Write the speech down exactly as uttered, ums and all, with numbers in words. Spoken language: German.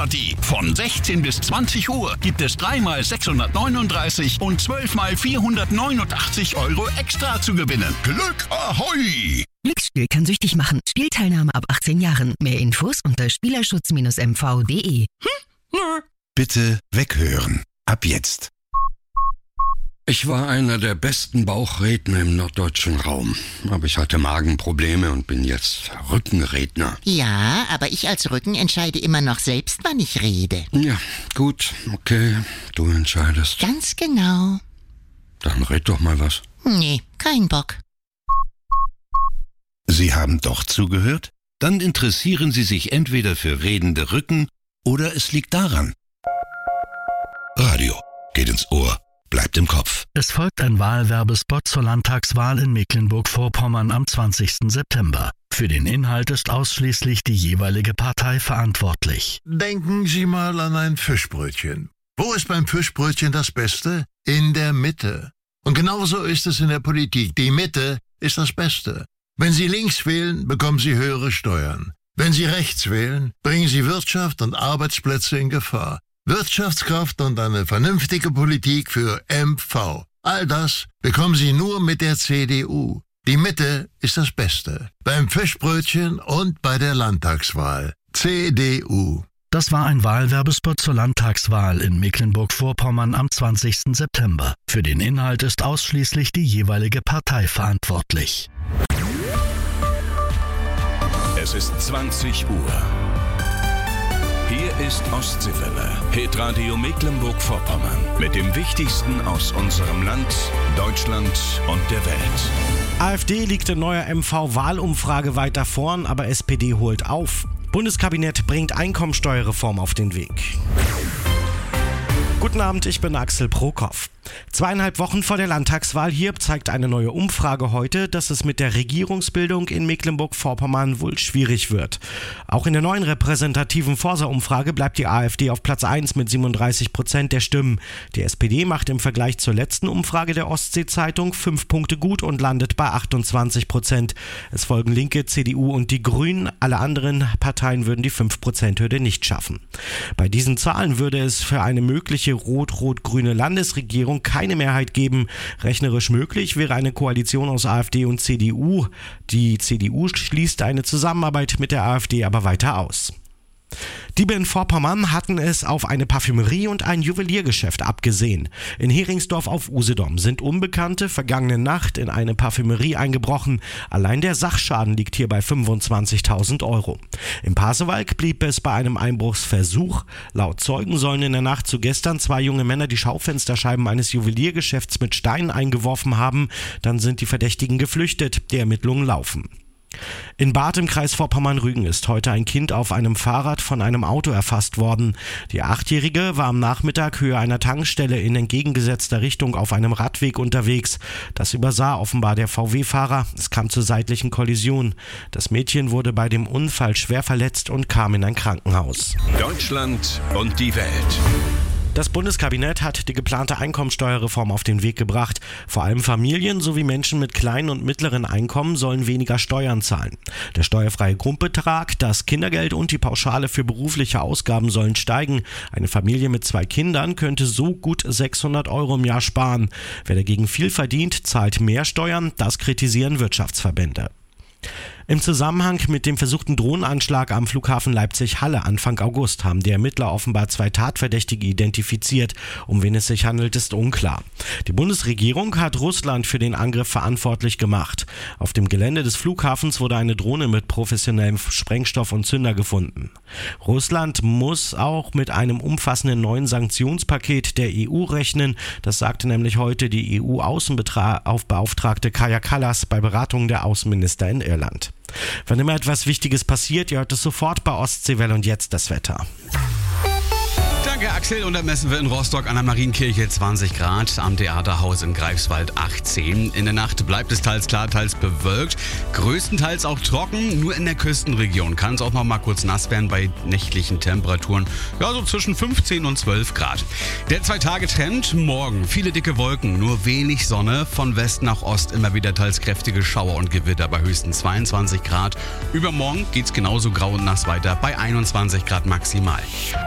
Party. Von sechzehn bis zwanzig Uhr gibt es drei mal sechshundertneununddreißig und zwölf mal vierhundertneunundachtzig Euro extra zu gewinnen. Glück Ahoi! Glücksspiel kann süchtig machen. Spielteilnahme ab achtzehn Jahren. Mehr Infos unter spielerschutz M V punkt de. Hm? Bitte weghören. Ab jetzt. Ich war einer der besten Bauchredner im norddeutschen Raum. Aber ich hatte Magenprobleme und bin jetzt Rückenredner. Ja, aber ich als Rücken entscheide immer noch selbst, wann ich rede. Ja, gut, okay, du entscheidest. Ganz genau. Dann red doch mal was. Nee, kein Bock. Sie haben doch zugehört? Dann interessieren Sie sich entweder für redende Rücken oder es liegt daran. Radio geht ins Ohr, bleibt im Kopf. Es folgt ein Wahlwerbespot zur Landtagswahl in Mecklenburg-Vorpommern am zwanzigsten September. Für den Inhalt ist ausschließlich die jeweilige Partei verantwortlich. Denken Sie mal an ein Fischbrötchen. Wo ist beim Fischbrötchen das Beste? In der Mitte. Und genauso ist es in der Politik. Die Mitte ist das Beste. Wenn Sie links wählen, bekommen Sie höhere Steuern. Wenn Sie rechts wählen, bringen Sie Wirtschaft und Arbeitsplätze in Gefahr. Wirtschaftskraft und eine vernünftige Politik für M V. All das bekommen Sie nur mit der C D U. Die Mitte ist das Beste. Beim Fischbrötchen und bei der Landtagswahl. C D U. Das war ein Wahlwerbespot zur Landtagswahl in Mecklenburg-Vorpommern am zwanzigsten September. Für den Inhalt ist ausschließlich die jeweilige Partei verantwortlich. Es ist zwanzig Uhr. Hier ist Ostseewelle, Hitradio Mecklenburg-Vorpommern. Mit dem Wichtigsten aus unserem Land, Deutschland und der Welt. AfD liegt in neuer M V-Wahlumfrage weiter vorn, aber S P D holt auf. Bundeskabinett bringt Einkommensteuerreform auf den Weg. Guten Abend, ich bin Axel Prokop. Zweieinhalb Wochen vor der Landtagswahl hier zeigt eine neue Umfrage heute, dass es mit der Regierungsbildung in Mecklenburg-Vorpommern wohl schwierig wird. Auch in der neuen repräsentativen Forsa-Umfrage bleibt die AfD auf Platz eins mit siebenunddreißig Prozent der Stimmen. Die S P D macht im Vergleich zur letzten Umfrage der Ostsee-Zeitung fünf Punkte gut und landet bei achtundzwanzig Prozent. Es folgen Linke, C D U und die Grünen. Alle anderen Parteien würden die fünf Prozent Hürde nicht schaffen. Bei diesen Zahlen würde es für eine mögliche rot-rot-grüne Landesregierung keine Mehrheit geben. Rechnerisch möglich wäre eine Koalition aus AfD und C D U. Die C D U schließt eine Zusammenarbeit mit der AfD aber weiter aus. Diebe in Vorpommern hatten es auf eine Parfümerie und ein Juweliergeschäft abgesehen. In Heringsdorf auf Usedom sind Unbekannte vergangene Nacht in eine Parfümerie eingebrochen. Allein der Sachschaden liegt hier bei fünfundzwanzigtausend Euro. Im Pasewalk blieb es bei einem Einbruchsversuch. Laut Zeugen sollen in der Nacht zu gestern zwei junge Männer die Schaufensterscheiben eines Juweliergeschäfts mit Steinen eingeworfen haben. Dann sind die Verdächtigen geflüchtet. Die Ermittlungen laufen. In Barth im Kreis Vorpommern-Rügen ist heute ein Kind auf einem Fahrrad von einem Auto erfasst worden. Die Achtjährige war am Nachmittag Höhe einer Tankstelle in entgegengesetzter Richtung auf einem Radweg unterwegs. Das übersah offenbar der V W-Fahrer. Es kam zur seitlichen Kollision. Das Mädchen wurde bei dem Unfall schwer verletzt und kam in ein Krankenhaus. Deutschland und die Welt. Das Bundeskabinett hat die geplante Einkommensteuerreform auf den Weg gebracht. Vor allem Familien sowie Menschen mit kleinen und mittleren Einkommen sollen weniger Steuern zahlen. Der steuerfreie Grundbetrag, das Kindergeld und die Pauschale für berufliche Ausgaben sollen steigen. Eine Familie mit zwei Kindern könnte so gut sechshundert Euro im Jahr sparen. Wer dagegen viel verdient, zahlt mehr Steuern. Das kritisieren Wirtschaftsverbände. Im Zusammenhang mit dem versuchten Drohnenanschlag am Flughafen Leipzig-Halle Anfang August haben die Ermittler offenbar zwei Tatverdächtige identifiziert. Um wen es sich handelt, ist unklar. Die Bundesregierung hat Russland für den Angriff verantwortlich gemacht. Auf dem Gelände des Flughafens wurde eine Drohne mit professionellem Sprengstoff und Zünder gefunden. Russland muss auch mit einem umfassenden neuen Sanktionspaket der E U rechnen. Das sagte nämlich heute die E U-Außenbeauftragte Kaja Kallas bei Beratungen der Außenminister in Irland. Wenn immer etwas Wichtiges passiert, ihr hört es sofort bei Ostseewelle und jetzt das Wetter. Danke Axel, und dann messen wir in Rostock an der Marienkirche zwanzig Grad, am Theaterhaus in Greifswald achtzehn. In der Nacht bleibt es teils klar, teils bewölkt, größtenteils auch trocken, nur in der Küstenregion kann es auch noch mal kurz nass werden bei nächtlichen Temperaturen, ja so zwischen fünfzehn und zwölf Grad. Der Zwei-Tage-Trend, morgen viele dicke Wolken, nur wenig Sonne, von West nach Ost immer wieder teils kräftige Schauer und Gewitter bei höchstens zweiundzwanzig Grad. Übermorgen geht's genauso grau und nass weiter bei einundzwanzig Grad maximal.